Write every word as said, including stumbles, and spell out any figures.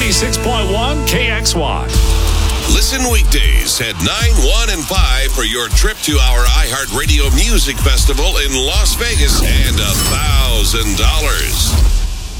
ninety-six point one K X Y. Listen weekdays at nine, one, and five for your trip to our iHeartRadio Music Festival in Las Vegas and a thousand dollars.